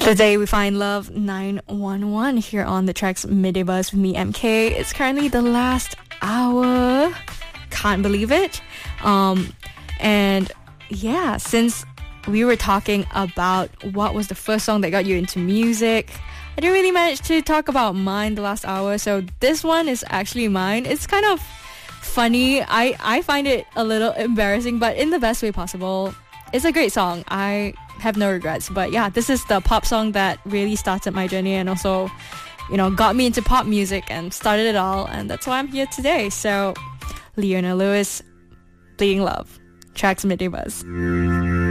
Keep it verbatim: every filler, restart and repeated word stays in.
Today we find Love nine one one here on the Tracks Midday Buzz with me, M K. It's currently the last hour. Can't believe it. Um, and yeah, since we were talking about what was the first song that got you into music, I didn't really manage to talk about mine the last hour. So this one is actually mine. It's kind of funny. I, I find it a little embarrassing, but in the best way possible. It's a great song. I have no regrets. But yeah, this is the pop song that really started my journey and also, you know, got me into pop music and started it all. And that's why I'm here today. So, Leona Lewis, Bleeding Love, Tracks Midday Buzz.